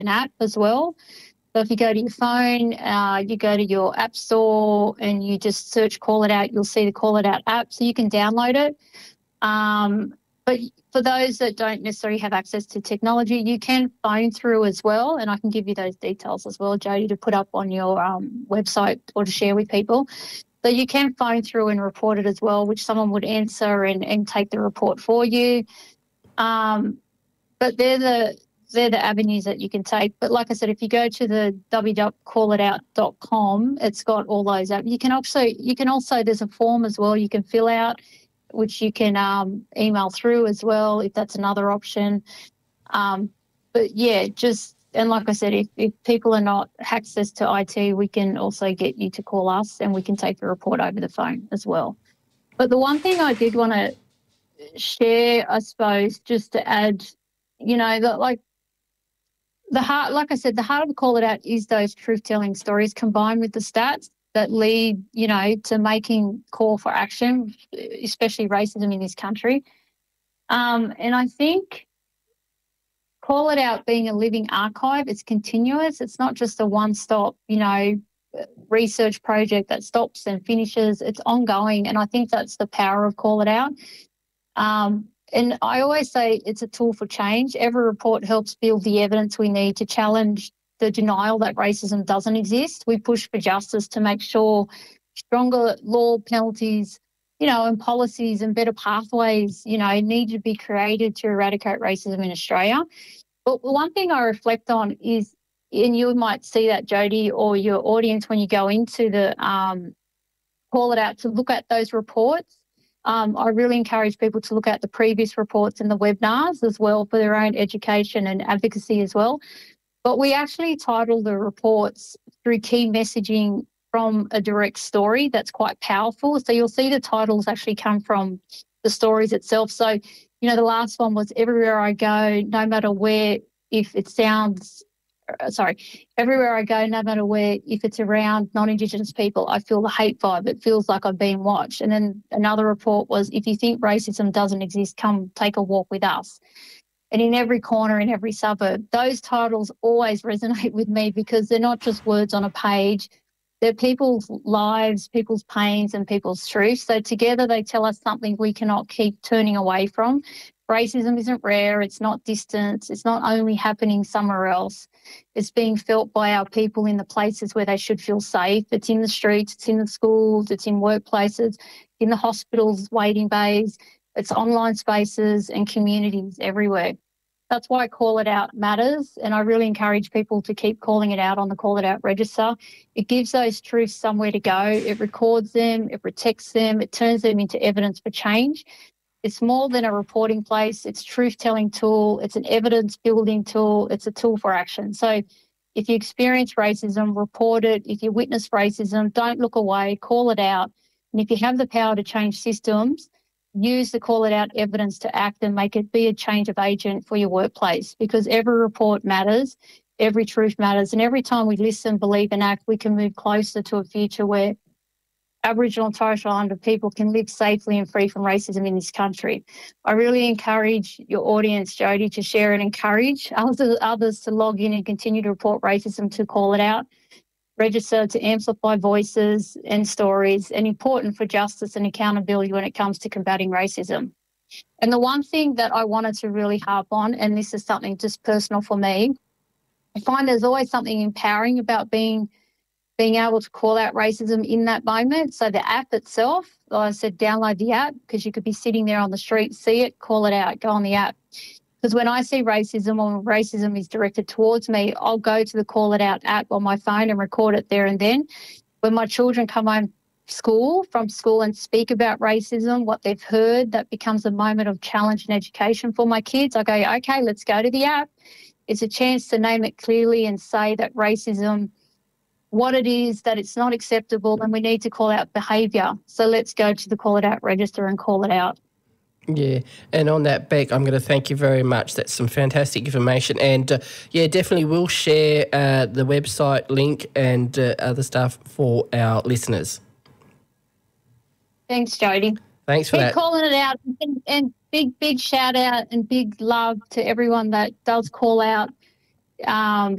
an app as well. So if you go to your phone, you go to your app store and you just search Call It Out, you'll see the Call It Out app, so you can download it. But for those that don't necessarily have access to technology, you can phone through as well, and I can give you those details as well, Jody, to put up on your website or to share with people. So you can phone through and report it as well, which someone would answer and take the report for you. But they're the avenues that you can take. But like I said, if you go to the www.callitout.com, it's got all those up. You can also there's a form as well you can fill out, which you can email through as well if that's another option. But yeah, and like I said, if people are not access to IT, we can also get you to call us and we can take the report over the phone as well. But the one thing I did want to share, I suppose, just to add, that like I said, the heart of the Call It Out is those truth-telling stories combined with the stats that lead, to making call for action, especially racism in this country. And I think Call It Out being a living archive, it's continuous. It's not just a one-stop, research project that stops and finishes. It's ongoing, and I think that's the power of Call It Out. And I always say it's a tool for change. Every report helps build the evidence we need to challenge the denial that racism doesn't exist. We push for justice to make sure stronger law penalties, and policies and better pathways, need to be created to eradicate racism in Australia. But one thing I reflect on is, and you might see that, Jody, or your audience when you go into the Call It Out, to look at those reports. I really encourage people to look at the previous reports and the webinars as well for their own education and advocacy as well. But we actually title the reports through key messaging from a direct story that's quite powerful. So you'll see the titles actually come from the stories itself. So, the last one was Everywhere I Go, no matter where, everywhere I go, no matter where, if it's around non-Indigenous people, I feel the hate vibe. It feels like I'm being watched. And then another report was, if you think racism doesn't exist, come take a walk with us. And in every corner, in every suburb, those titles always resonate with me because they're not just words on a page. They're people's lives, people's pains and people's truths. So together they tell us something we cannot keep turning away from. Racism isn't rare. It's not distant. It's not only happening somewhere else. It's being felt by our people in the places where they should feel safe. It's in the streets. It's in the schools. It's in workplaces, in the hospitals, waiting bays. It's online spaces and communities everywhere. That's why Call It Out matters, and I really encourage people to keep calling it out on the Call It Out register. It gives those truths somewhere to go. It records them. It protects them. It turns them into evidence for change. It's more than a reporting place. It's a truth-telling tool. It's an evidence-building tool. It's a tool for action. So if you experience racism, report it. If you witness racism, don't look away. Call it out. And if you have the power to change systems, use the Call It Out evidence to act and make it be a change of agent for your workplace, because every report matters, every truth matters, and every time we listen, believe and act, we can move closer to a future where Aboriginal and Torres Strait Islander people can live safely and free from racism in this country. I really encourage your audience, Jody, to share and encourage others to log in and continue to report racism, to Call It Out. Register to amplify voices and stories, and important for justice and accountability when it comes to combating racism. And the one thing that I wanted to really harp on, and this is something just personal for me, I find there's always something empowering about being able to call out racism in that moment. So the app itself, like I said, download the app, because you could be sitting there on the street, see it, call it out, go on the app. Because when I see racism, or racism is directed towards me, I'll go to the Call It Out app on my phone and record it there and then. When my children come home from school and speak about racism, what they've heard, that becomes a moment of challenge and education for my kids. I go, okay, let's go to the app. It's a chance to name it clearly and say that racism, what it is, that it's not acceptable, and we need to call out behaviour. So let's go to the Call It Out register and call it out. Yeah, and on that, Beck, I'm going to thank you very much. That's some fantastic information. And, definitely we'll share the website link and other stuff for our listeners. Thanks, Jody. Thanks for that. Keep calling it out, and big shout out and big love to everyone that does call out. um,